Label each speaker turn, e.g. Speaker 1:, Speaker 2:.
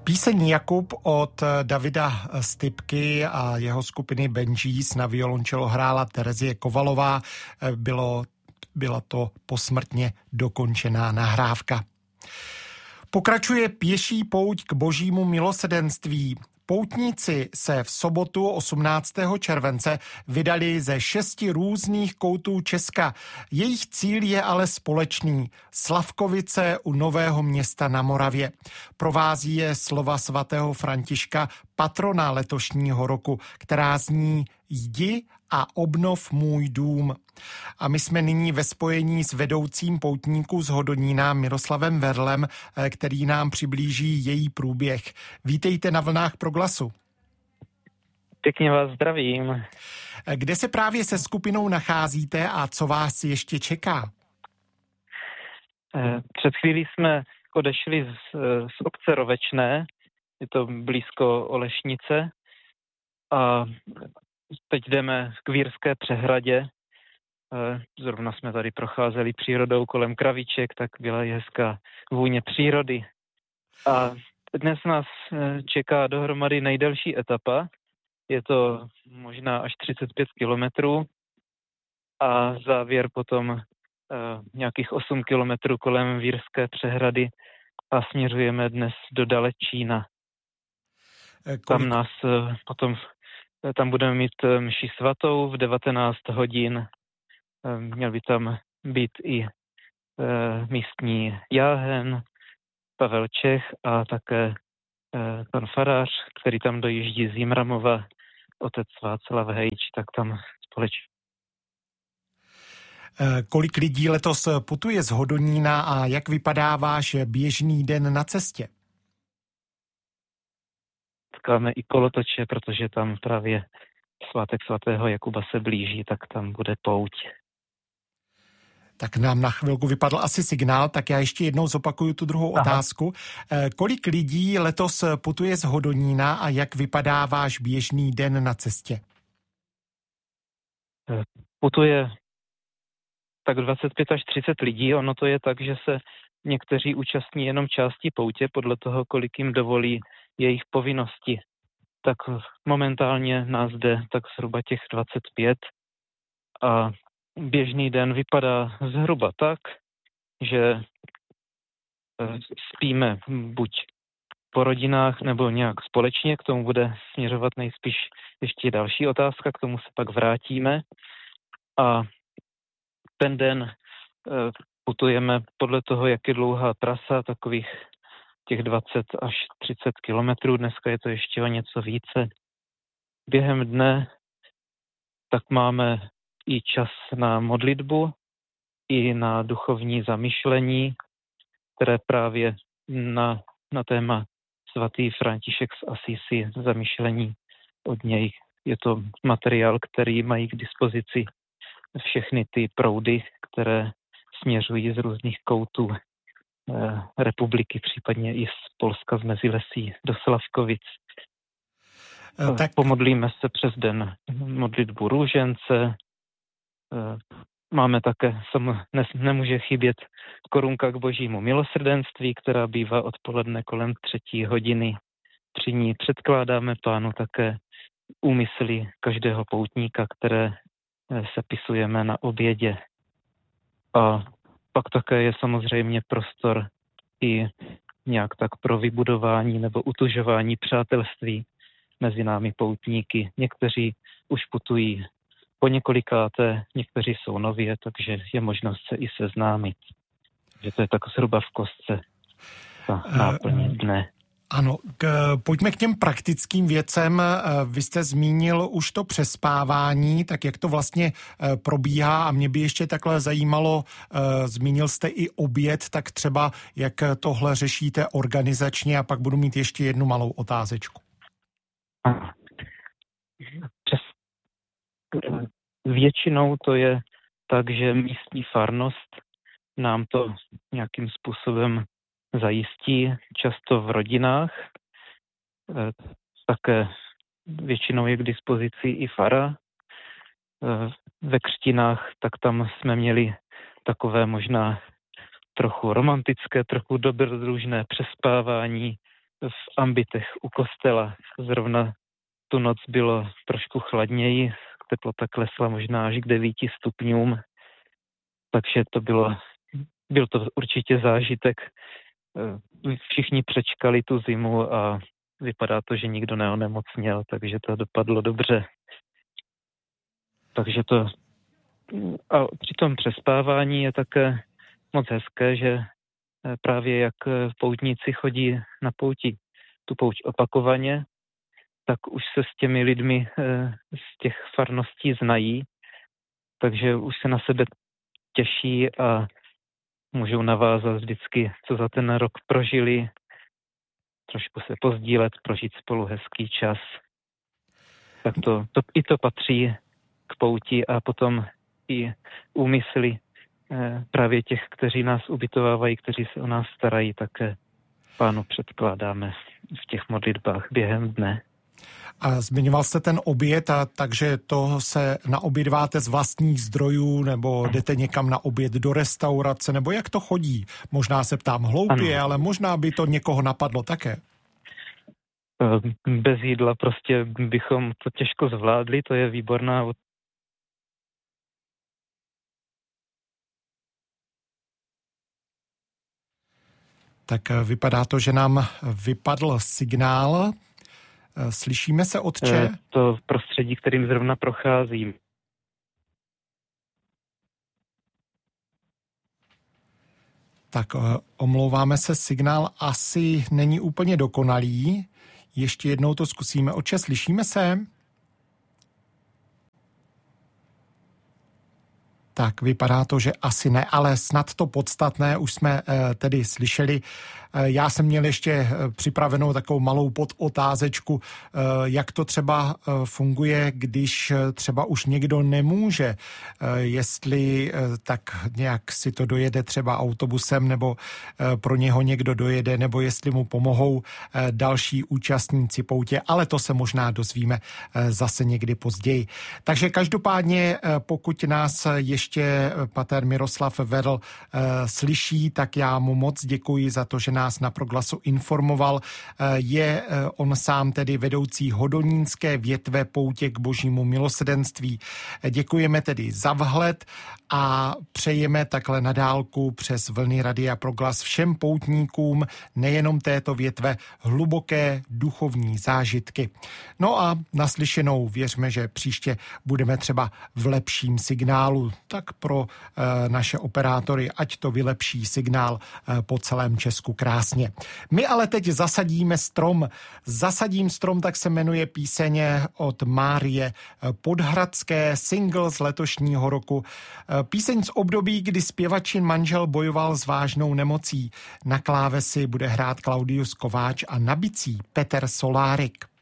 Speaker 1: Píseň Jakub od Davida Stypky a jeho skupiny Benjis na violončelo hrála Terezie Kovalová. Byla to posmrtně dokončená nahrávka. Pokračuje pěší pouť k Božímu milosrdenství. Poutníci se v sobotu 18. července vydali ze 6 různých koutů Česka. Jejich cíl je ale společný. Slavkovice u Nového Města na Moravě. Provází je slova svatého Františka, patrona letošního roku, která zní: Jdi a obnov můj dům. A my jsme nyní ve spojení s vedoucím poutníků z Hodonína Miroslavem Verlem, který nám přiblíží její průběh. Vítejte na vlnách Proglasu.
Speaker 2: Pěkně vás zdravím.
Speaker 1: Kde se právě se skupinou nacházíte a co vás ještě čeká?
Speaker 2: Před chvílí jsme odešli z obce Rovečné, je to blízko Olešnice, a teď jdeme k Vírské přehradě. Zrovna jsme tady procházeli přírodou kolem kraviček, tak byla hezká vůně přírody. A dnes nás čeká dohromady nejdelší etapa. Je to možná až 35 kilometrů a závěr potom nějakých 8 kilometrů kolem Vírské přehrady a směřujeme dnes do Dalečína. Tam nás potom tam budeme mít mši svatou v 19 hodin. Měl by tam být i místní jáhen, Pavel Čech a také pan farář, který tam dojíždí z Jimramova, otec Václav Hejč, tak tam společně.
Speaker 1: Kolik lidí letos putuje z Hodonína a jak vypadá váš běžný den na cestě?
Speaker 2: Tkáme i kolotoče, protože tam právě svátek svatého Jakuba se blíží, tak tam bude pouť.
Speaker 1: Tak nám na chvilku vypadl asi signál, tak já ještě jednou zopakuju tu druhou otázku. Kolik lidí letos putuje z Hodonína a jak vypadá váš běžný den na cestě?
Speaker 2: Putuje tak 25 až 30 lidí. Ono to je tak, že se někteří účastní jenom části poutě podle toho, kolik jim dovolí jejich povinnosti. Tak momentálně nás jde tak zhruba těch 25 a běžný den vypadá zhruba tak, že spíme buď po rodinách nebo nějak společně, k tomu bude směřovat nejspíš ještě další otázka, k tomu se pak vrátíme. A ten den putujeme podle toho, jak je dlouhá trasa, takových těch 20 až 30 kilometrů, dneska je to ještě o něco více. Během dne tak máme i čas na modlitbu, i na duchovní zamyšlení, které právě na téma svatý František z Asisi, zamyšlení od něj. Je to materiál, který mají k dispozici všechny ty proudy, které směřují z různých koutů republiky, případně i z Polska, z Mezilesí do Slavkovic. Tak pomodlíme se přes den modlitbu růžence. Máme také, nemůže chybět korunka k Božímu milosrdenství, která bývá odpoledne kolem 3 hodiny. Při ní předkládáme Pánu také úmysly každého poutníka, které sepisujeme na obědě. A pak také je samozřejmě prostor i nějak tak pro vybudování nebo utužování přátelství mezi námi poutníky. Někteří už putují po několikáté, někteří jsou nově, takže je možnost se i seznámit. Že to je tak zhruba v kostce ta náplň dne.
Speaker 1: Ano, pojďme k těm praktickým věcem. Vy jste zmínil už to přespávání, tak jak to vlastně probíhá a mě by ještě takhle zajímalo, zmínil jste i oběd, tak třeba jak tohle řešíte organizačně a pak budu mít ještě jednu malou otázečku.
Speaker 2: Většinou to je tak, že místní farnost nám to nějakým způsobem zajistí, často v rodinách. Také většinou je k dispozici i fara. Ve křtinách, tak tam jsme měli takové možná trochu romantické, trochu dobrodružné přespávání v ambitech u kostela. Zrovna tu noc bylo trošku chladněji, teplota klesla možná až k 9 stupňům, takže byl to určitě zážitek. Všichni přečkali tu zimu a vypadá to, že nikdo neonemocněl, takže to dopadlo dobře. Takže a při tom přespávání je také moc hezké, že právě jak poutníci chodí na tu pouť opakovaně, tak už se s těmi lidmi z těch farností znají, takže už se na sebe těší a můžou navázat vždycky, co za ten rok prožili, trošku se pozdílet, prožít spolu hezký čas. Tak to patří k pouti a potom i úmysly právě těch, kteří nás ubytovávají, kteří se o nás starají, také Pánu předkládáme v těch modlitbách během dne.
Speaker 1: A zmiňoval jste ten oběd, takže to se naobědváte z vlastních zdrojů, nebo jdete někam na oběd do restaurace, nebo jak to chodí? Možná se ptám hloupě, ale možná by to někoho napadlo také.
Speaker 2: Bez jídla prostě bychom to těžko zvládli, to je výborná.
Speaker 1: Tak vypadá to, že nám vypadl signál. Slyšíme se, otče?
Speaker 2: To prostředí, kterým zrovna procházím.
Speaker 1: Tak omlouváme se, signál asi není úplně dokonalý. Ještě jednou to zkusíme. Otče, slyšíme se? Tak vypadá to, že asi ne, ale snad to podstatné už jsme tedy slyšeli. Já jsem měl ještě připravenou takovou malou podotázečku, jak to třeba funguje, když třeba už někdo nemůže, jestli tak nějak si to dojede třeba autobusem, nebo pro něho někdo dojede, nebo jestli mu pomohou další účastníci poutě, ale to se možná dozvíme zase někdy později. Takže každopádně, pokud nás ještě pater Miroslav Vedl slyší, tak já mu moc děkuji za to, že nás na Proglasu informoval. Je on sám tedy vedoucí hodonínské větve poutě k Božímu milosrdenství. Děkujeme tedy za vhled a přejeme takhle na dálku přes vlny Radia Proglas všem poutníkům nejenom této větve hluboké duchovní zážitky. No a naslyšenou věřme, že příště budeme třeba v lepším signálu, tak pro naše operátory, ať to vylepší signál po celém Česku krásně. My ale teď zasadíme strom. Zasadím strom, tak se jmenuje píseň od Márie Podhradské, single z letošního roku. Píseň z období, kdy zpěvačin manžel bojoval s vážnou nemocí. Na klávesi bude hrát Klaudius Kováč a na bicí Petr Solárik.